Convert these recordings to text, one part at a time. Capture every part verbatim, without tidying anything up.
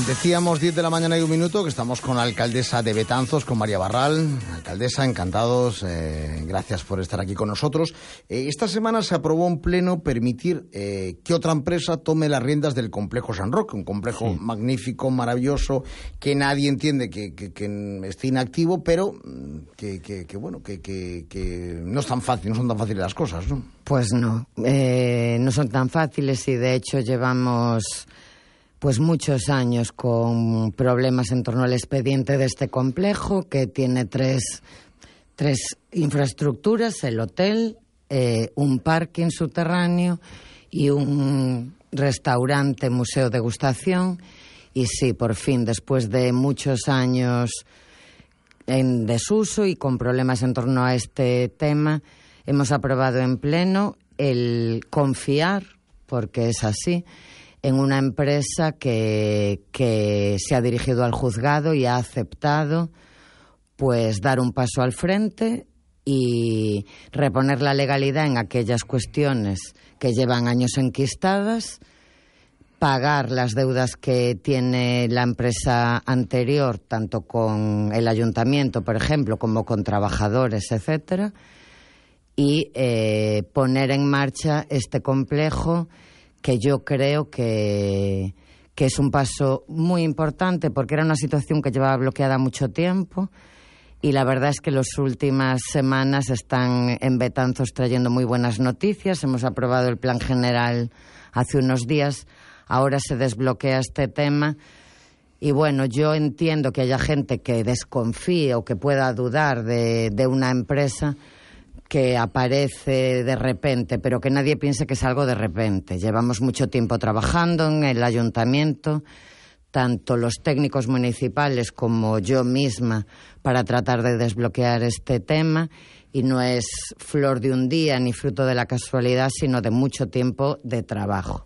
Decíamos diez de la mañana y un minuto que estamos con la alcaldesa de Betanzos, con María Barral. Alcaldesa, encantados, eh, gracias por estar aquí con nosotros. Eh, esta semana se aprobó en pleno permitir eh, que otra empresa tome las riendas del complejo San Roque, un complejo sí. magnífico, maravilloso, que nadie entiende que, que, que esté inactivo, pero que, que, que bueno, que, que, que no es tan fácil, no son tan fáciles las cosas, ¿no? Pues no, eh, no son tan fáciles y de hecho llevamos pues muchos años con problemas en torno al expediente de este complejo, que tiene tres, tres infraestructuras: el hotel, eh, un parking subterráneo y un restaurante, museo, degustación. Y sí, por fin, después de muchos años en desuso y con problemas en torno a este tema, hemos aprobado en pleno el confiar, porque es así, en una empresa que, que se ha dirigido al juzgado y ha aceptado pues dar un paso al frente y reponer la legalidad en aquellas cuestiones que llevan años enquistadas, pagar las deudas que tiene la empresa anterior, tanto con el ayuntamiento, por ejemplo, como con trabajadores, etcétera, y eh, poner en marcha este complejo, que yo creo que, que es un paso muy importante, porque era una situación que llevaba bloqueada mucho tiempo y la verdad es que las últimas semanas están en Betanzos trayendo muy buenas noticias. Hemos aprobado el plan general hace unos días, ahora se desbloquea este tema y bueno, yo entiendo que haya gente que desconfíe o que pueda dudar de, de una empresa que aparece de repente, pero que nadie piense que es algo de repente. Llevamos mucho tiempo trabajando en el ayuntamiento, tanto los técnicos municipales como yo misma, para tratar de desbloquear este tema, y no es flor de un día ni fruto de la casualidad, sino de mucho tiempo de trabajo.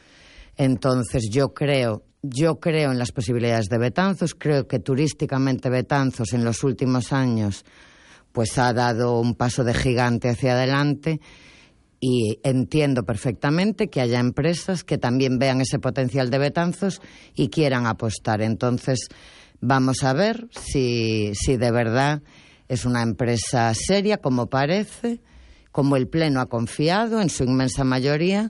Entonces yo creo, yo creo en las posibilidades de Betanzos, creo que turísticamente Betanzos en los últimos años pues ha dado un paso de gigante hacia adelante y entiendo perfectamente que haya empresas que también vean ese potencial de Betanzos y quieran apostar. Entonces, vamos a ver si, si de verdad es una empresa seria, como parece, como el Pleno ha confiado en su inmensa mayoría,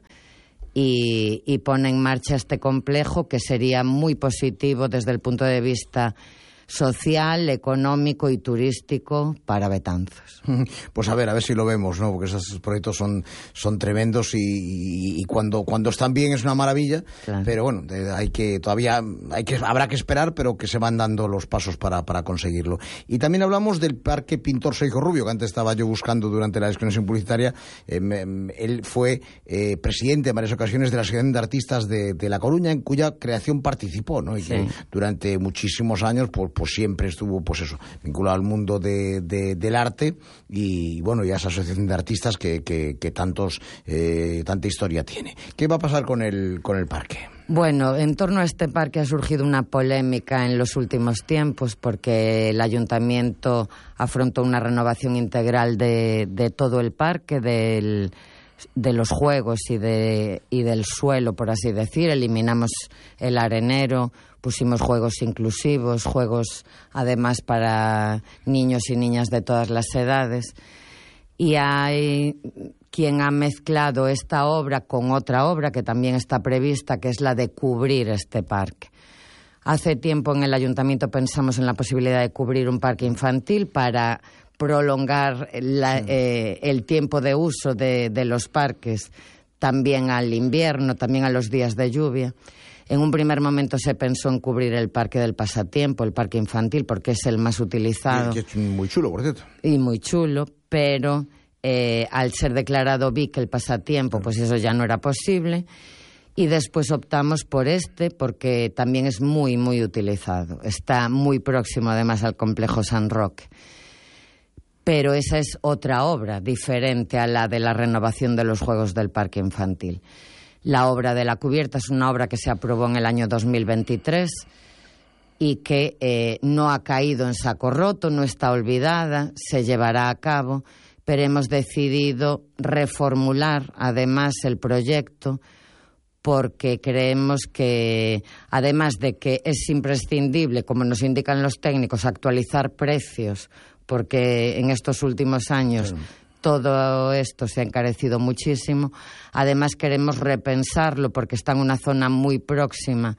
y, y pone en marcha este complejo que sería muy positivo desde el punto de vista social, económico y turístico para Betanzos. Pues a ver, a ver si lo vemos, ¿no? Porque esos proyectos son, son tremendos y, y, y cuando, cuando están bien es una maravilla, claro. Pero bueno, hay que todavía hay que habrá que esperar, pero que se van dando los pasos para, para conseguirlo. Y también hablamos del Parque Pintor Seijo Rubio, que antes estaba yo buscando durante la desconexión publicitaria. Eh, él fue eh, presidente en varias ocasiones de la Asociación de Artistas de, de La Coruña, en cuya creación participó, ¿no? Y sí. que durante muchísimos años pues, pues siempre estuvo, pues eso, vinculado al mundo de, de, del arte y, bueno, y a esa asociación de artistas que, que, que tantos, eh, tanta historia tiene. ¿Qué va a pasar con el, con el parque? Bueno, en torno a este parque ha surgido una polémica en los últimos tiempos porque el ayuntamiento afrontó una renovación integral de, de todo el parque, del, de los juegos y, de, y del suelo, por así decir. Eliminamos el arenero, pusimos juegos inclusivos, juegos además para niños y niñas de todas las edades. Y hay quien ha mezclado esta obra con otra obra que también está prevista, que es la de cubrir este parque. Hace tiempo en el ayuntamiento pensamos en la posibilidad de cubrir un parque infantil para prolongar la, eh, el tiempo de uso de, de los parques también al invierno, también a los días de lluvia. En un primer momento se pensó en cubrir el parque del pasatiempo, el parque infantil, porque es el más utilizado. Y es muy chulo, por cierto. Y muy chulo, pero eh, al ser declarado B I C el pasatiempo, pues eso ya no era posible. Y después optamos por este, porque también es muy, muy utilizado. Está muy próximo, además, al complejo San Roque. Pero esa es otra obra, diferente a la de la renovación de los juegos del parque infantil. La obra de la cubierta es una obra que se aprobó en el año dos mil veintitrés y que eh, no ha caído en saco roto, no está olvidada, se llevará a cabo, pero hemos decidido reformular además el proyecto porque creemos que, además de que es imprescindible, como nos indican los técnicos, actualizar precios, porque en estos últimos años sí. todo esto se ha encarecido muchísimo. Además queremos repensarlo porque está en una zona muy próxima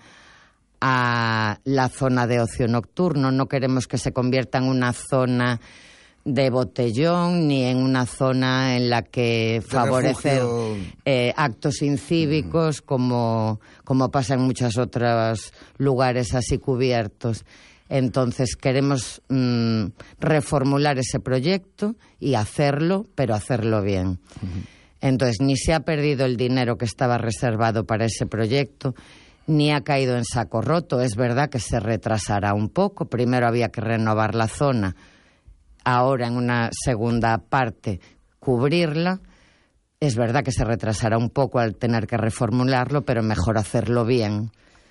a la zona de ocio nocturno. No queremos que se convierta en una zona de botellón ni en una zona en la que favorecer eh, actos incívicos mm. como, como pasa en muchos otros lugares así cubiertos. Entonces queremos mmm, reformular ese proyecto y hacerlo, pero hacerlo bien. Uh-huh. Entonces ni se ha perdido el dinero que estaba reservado para ese proyecto, ni ha caído en saco roto. Es verdad que se retrasará un poco. Primero había que renovar la zona, ahora en una segunda parte cubrirla. Es verdad que se retrasará un poco al tener que reformularlo, pero mejor hacerlo bien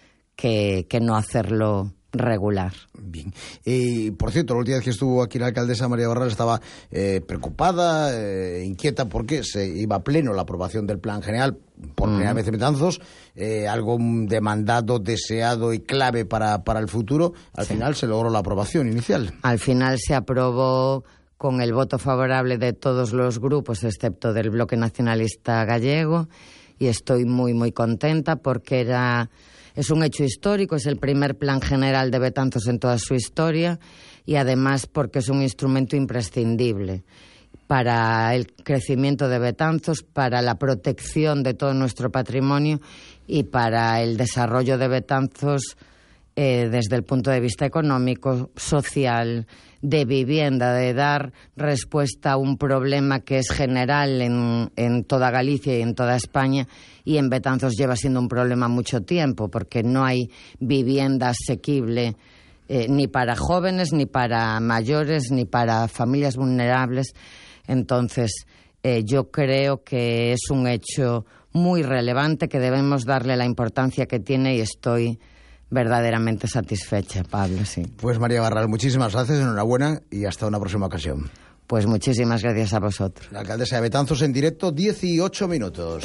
que, que no hacerlo regular. Bien. Y, por cierto, la última vez que estuvo aquí la alcaldesa María Barral estaba eh, preocupada, eh, inquieta, porque se iba a pleno la aprobación del Plan General por primera mm. vez en Betanzos, eh, algo demandado, deseado y clave para, para el futuro. Al sí. final se logró la aprobación inicial. Al final se aprobó con el voto favorable de todos los grupos, excepto del Bloque Nacionalista Gallego, y estoy muy, muy contenta porque era... Es un hecho histórico, es el primer plan general de Betanzos en toda su historia y además porque es un instrumento imprescindible para el crecimiento de Betanzos, para la protección de todo nuestro patrimonio y para el desarrollo de Betanzos eh, desde el punto de vista económico, social, de vivienda, de dar respuesta a un problema que es general en, en toda Galicia y en toda España, y en Betanzos lleva siendo un problema mucho tiempo, porque no hay vivienda asequible eh, ni para jóvenes, ni para mayores, ni para familias vulnerables. Entonces, eh, yo creo que es un hecho muy relevante, que debemos darle la importancia que tiene, y estoy verdaderamente satisfecha, Pablo, sí. Pues María Barral, muchísimas gracias, enhorabuena y hasta una próxima ocasión. Pues muchísimas gracias a vosotros. La alcaldesa de Betanzos en directo, dieciocho minutos.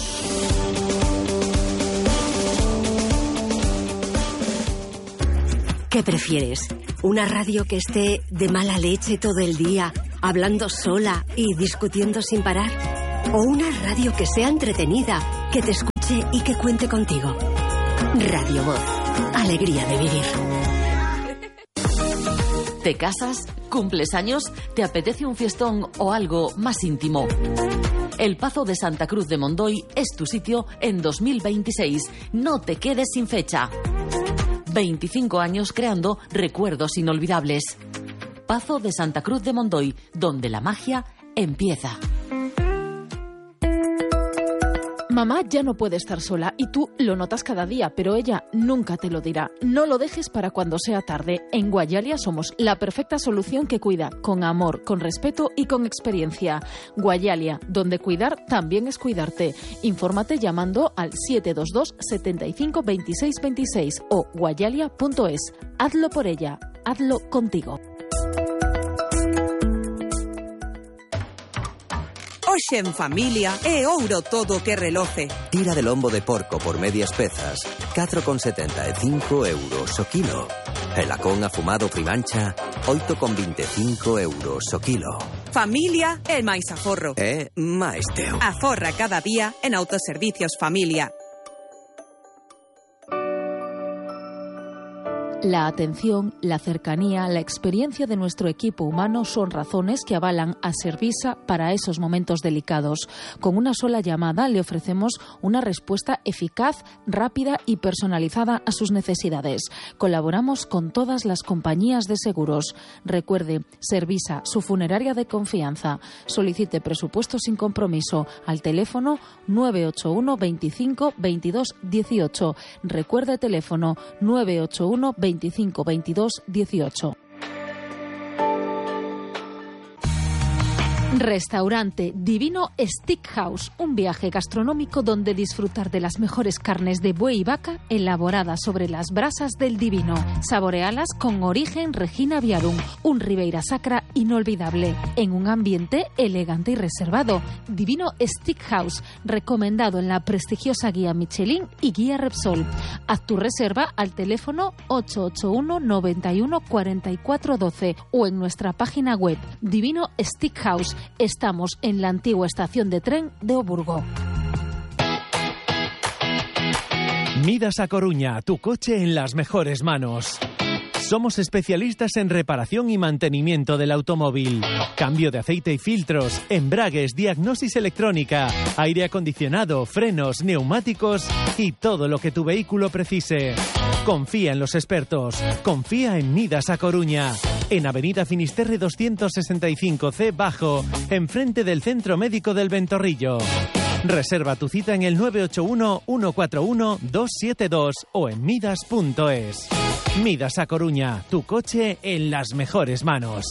¿Qué prefieres? ¿Una radio que esté de mala leche todo el día, hablando sola y discutiendo sin parar? ¿O una radio que sea entretenida, que te escuche y que cuente contigo? Radio Voz. Alegría de vivir. ¿Te casas? ¿Cumples años? ¿Te apetece un fiestón o algo más íntimo? El Pazo de Santa Cruz de Mondoy es tu sitio en dos mil veintiséis. No te quedes sin fecha. veinticinco años creando recuerdos inolvidables. Pazo de Santa Cruz de Mondoy, donde la magia empieza. Mamá ya no puede estar sola y tú lo notas cada día, pero ella nunca te lo dirá. No lo dejes para cuando sea tarde. En Guayalia somos la perfecta solución que cuida, con amor, con respeto y con experiencia. Guayalia, donde cuidar también es cuidarte. Infórmate llamando al siete dos dos, setenta y cinco, veintiséis veintiséis o guayalia punto es. Hazlo por ella, hazlo contigo. Hoxe en familia é ouro todo que reloce. Tira de lombo de porco por medias pezas, catro con setenta e cinco euros o kilo. E lacón afumado primancha, oito con vinte e cinco euros o kilo. Familia é máis aforro. É máis teu. Aforra cada día en Autoservicios Familia. La atención, la cercanía, la experiencia de nuestro equipo humano son razones que avalan a Servisa para esos momentos delicados. Con una sola llamada le ofrecemos una respuesta eficaz, rápida y personalizada a sus necesidades. Colaboramos con todas las compañías de seguros. Recuerde, Servisa, su funeraria de confianza. Solicite presupuesto sin compromiso al teléfono nueve ocho uno, veinticinco, veintidós, dieciocho. Recuerde teléfono nueve ocho uno, veinticinco, veintidós, dieciocho. Restaurante Divino Steakhouse, un viaje gastronómico donde disfrutar de las mejores carnes de buey y vaca elaboradas sobre las brasas del Divino. Saborealas con origen Regina Viarum, un Ribeira Sacra inolvidable, en un ambiente elegante y reservado. Divino Steakhouse, recomendado en la prestigiosa guía Michelin y guía Repsol. Haz tu reserva al teléfono ocho ocho uno, noventa y uno, cuarenta y cuatro doce o en nuestra página web Divino Steakhouse. Estamos en la antigua estación de tren de Oburgo. Midas a Coruña, tu coche en las mejores manos. Somos especialistas en reparación y mantenimiento del automóvil. Cambio de aceite y filtros, embragues, diagnosis electrónica, aire acondicionado, frenos, neumáticos y todo lo que tu vehículo precise. Confía en los expertos. Confía en Midas a Coruña. En Avenida Finisterre doscientos sesenta y cinco C Bajo, enfrente del Centro Médico del Ventorrillo. Reserva tu cita en el nueve ocho uno, uno cuatro uno, dos siete dos o en midas punto es. Midas a Coruña, tu coche en las mejores manos.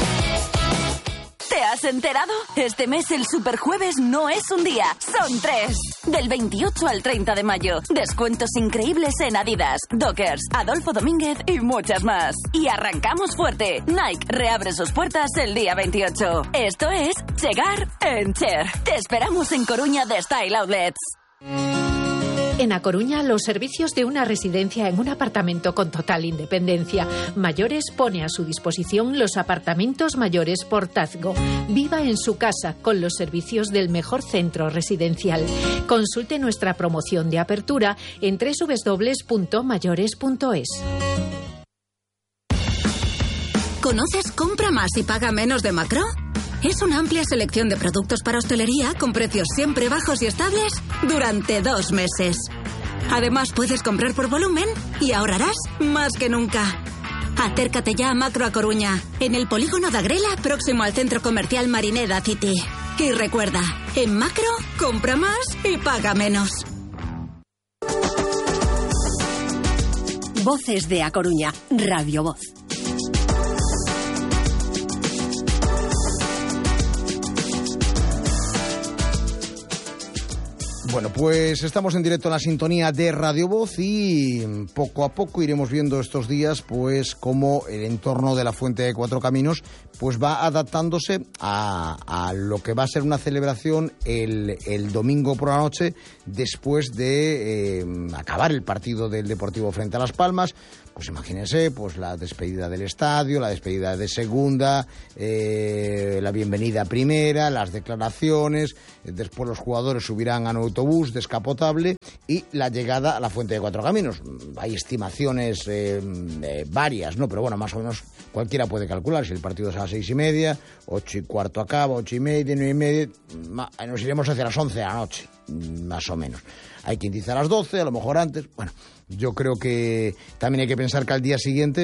¿Te has enterado? Este mes el Superjueves no es un día, son tres. Del veintiocho al treinta de mayo. Descuentos increíbles en Adidas, Dockers, Adolfo Domínguez y muchas más. Y arrancamos fuerte. Nike reabre sus puertas el día veintiocho. Esto es Chegar en Cher. Te esperamos en Coruña de Style Outlets. En A Coruña, los servicios de una residencia en un apartamento con total independencia. Mayores pone a su disposición los apartamentos mayores Portazgo. Viva en su casa con los servicios del mejor centro residencial. Consulte nuestra promoción de apertura en doble u doble u doble u punto mayores punto es. ¿Conoces Compra Más y Paga Menos de Macro? Es una amplia selección de productos para hostelería con precios siempre bajos y estables durante dos meses. Además, puedes comprar por volumen y ahorrarás más que nunca. Acércate ya a Macro a Coruña, en el polígono de Agrela, próximo al centro comercial Marineda City. Y recuerda, en Macro, compra más y paga menos. Voces de A Coruña, Radio Voz. Bueno, pues estamos en directo en la sintonía de Radio Voz y poco a poco iremos viendo estos días pues cómo el entorno de la Fuente de Cuatro Caminos pues va adaptándose a, a lo que va a ser una celebración el, el domingo por la noche después de eh, acabar el partido del Deportivo frente a Las Palmas. Pues imagínense, pues la despedida del estadio, la despedida de segunda, eh, la bienvenida a primera, las declaraciones, eh, después los jugadores subirán a un autobús descapotable y la llegada a la Fuente de Cuatro Caminos. Hay estimaciones eh, eh, varias, ¿no? Pero bueno, más o menos cualquiera puede calcular. Si el partido es a las seis y media, ocho y cuarto acaba, ocho y media, nueve y media, nos iremos hacia las once de la noche, más o menos. Hay quien dice a las doce, a lo mejor antes. Bueno, yo creo que también hay que pensar que al día siguiente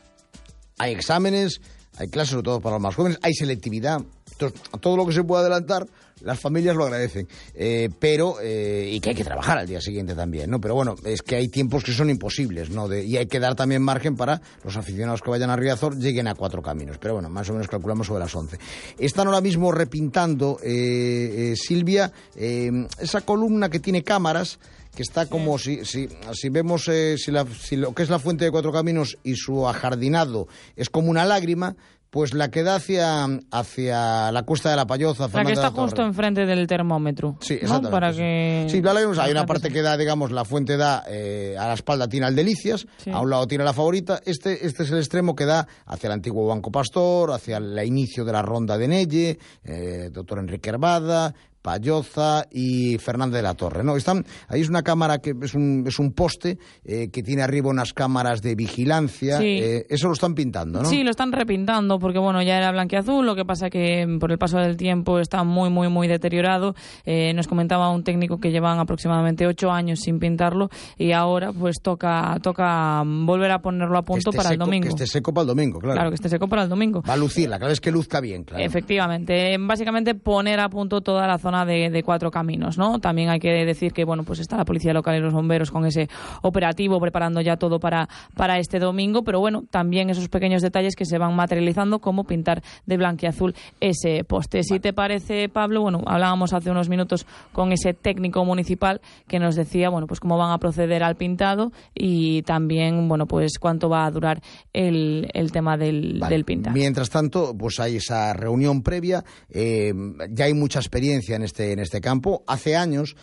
hay exámenes, hay clases, sobre todo para los más jóvenes, hay selectividad. Entonces, todo lo que se pueda adelantar, las familias lo agradecen. Eh, pero, eh, y que hay que trabajar al día siguiente también, ¿no? Pero bueno, es que hay tiempos que son imposibles, ¿no? De, y hay que dar también margen para los aficionados que vayan a Riazor lleguen a Cuatro Caminos. Pero bueno, más o menos calculamos sobre las once. Están ahora mismo repintando, eh, eh, Silvia, eh, esa columna que tiene cámaras, que está como si, si, si vemos eh, si, la, si lo que es la Fuente de Cuatro Caminos y su ajardinado es como una lágrima, pues la que da hacia, hacia la Cuesta de la Payoza. La que está justo enfrente del termómetro. Sí, exactamente. ¿No? Para que... Sí, la lágrima, hay una parte que da, digamos, la fuente da eh, a la espalda, tiene al Delicias, sí. A un lado tiene la Favorita. Este, este es el extremo que da hacia el antiguo Banco Pastor, hacia el inicio de la Ronda de Nelle, eh, doctor Enrique Herbada, Payoza y Fernández de la Torre, ¿no? Están, ahí es una cámara que es un, es un poste eh, que tiene arriba unas cámaras de vigilancia. Sí. Eh, eso lo están pintando, ¿no? Sí, lo están repintando porque, bueno, ya era blanquiazul, lo que pasa que por el paso del tiempo está muy, muy, muy deteriorado. Eh, nos comentaba un técnico que llevan aproximadamente ocho años sin pintarlo y ahora pues toca, toca volver a ponerlo a punto para seco, el domingo. Que esté seco para el domingo, claro. Claro, que esté seco para el domingo. Va a lucir, la clave es que luzca bien, claro. Efectivamente, básicamente poner a punto toda la zona zona de, de Cuatro Caminos, ¿no? También hay que decir que, bueno, pues está la policía local y los bomberos con ese operativo preparando ya todo para, para este domingo, pero bueno, también esos pequeños detalles que se van materializando, como pintar de blanquiazul ese poste. Si te parece, Pablo, bueno, hablábamos hace unos minutos con ese técnico municipal que nos decía, bueno, pues cómo van a proceder al pintado y también, bueno, pues cuánto va a durar el, el tema del, vale. del pintado. Mientras tanto, pues hay esa reunión previa, eh, ya hay mucha experiencia en este, en este campo. Hace años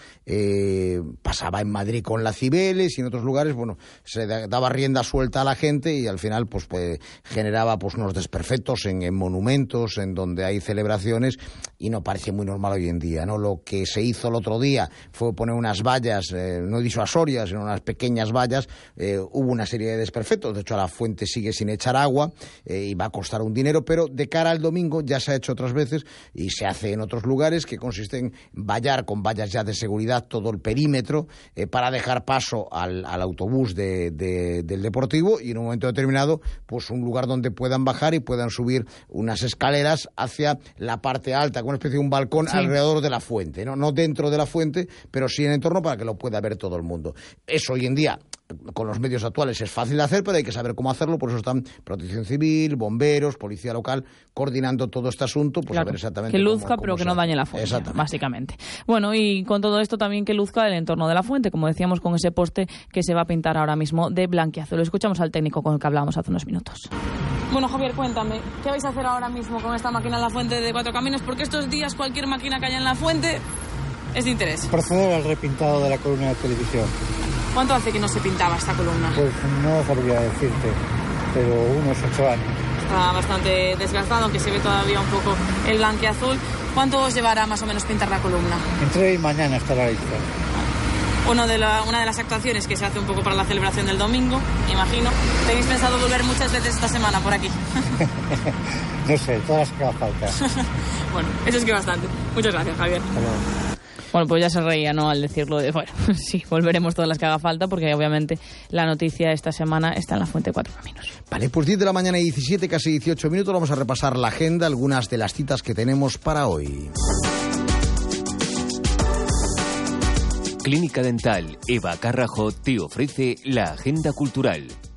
eh, pasaba en Madrid con la Cibeles y en otros lugares, bueno, se daba rienda suelta a la gente y al final pues, pues generaba pues unos desperfectos en, en monumentos, en donde hay celebraciones, y no parece muy normal hoy en día, ¿no? Lo que se hizo el otro día fue poner unas vallas, eh, no disuasorias, sino unas pequeñas vallas. Eh, hubo una serie de desperfectos, de hecho la fuente sigue sin echar agua eh, y va a costar un dinero, pero de cara al domingo ya se ha hecho otras veces y se hace en otros lugares, que consiste en vallar con vallas ya de seguridad todo el perímetro eh, para dejar paso al, al autobús de, de, del Deportivo, y en un momento determinado pues un lugar donde puedan bajar y puedan subir unas escaleras hacia la parte alta, con una especie de un balcón sí. alrededor de la fuente, ¿no? No dentro de la fuente, pero sí en el entorno, para que lo pueda ver todo el mundo. Eso hoy en día, con los medios actuales, es fácil de hacer, pero hay que saber cómo hacerlo. Por eso están Protección Civil, bomberos, policía local, coordinando todo este asunto, pues claro, a ver exactamente que luzca, cómo, cómo pero que no dañe la fuente, básicamente. Bueno, y con todo esto también que luzca el entorno de la fuente, como decíamos, con ese poste que se va a pintar ahora mismo de blanquiazul. Escuchamos al técnico con el que hablábamos hace unos minutos. Bueno, Javier, cuéntame, ¿qué vais a hacer ahora mismo con esta máquina en la fuente de Cuatro Caminos? Porque estos días cualquier máquina que haya en la fuente es de interés. Proceder al repintado de la columna de televisión. ¿Cuánto hace que no se pintaba esta columna? Pues no sabría decirte, pero unos ocho años. Está bastante desgastado, aunque se ve todavía un poco el blanquiazul. ¿Cuánto os llevará más o menos pintar la columna? Entre hoy y mañana estará lista. Uno de la, una de las actuaciones que se hace un poco para la celebración del domingo, imagino. ¿Tenéis pensado volver muchas veces esta semana por aquí? No sé, todas las que haga falta. Bueno, eso es que bastante. Muchas gracias, Javier. Bueno, pues ya se reía, ¿no?, al decirlo de, bueno, sí, volveremos todas las que haga falta, porque obviamente la noticia esta semana está en la fuente Cuatro Caminos. Vale, pues diez de la mañana y diecisiete, casi dieciocho minutos, vamos a repasar la agenda, algunas de las citas que tenemos para hoy. Clínica Dental Eva Carrajo te ofrece la agenda cultural.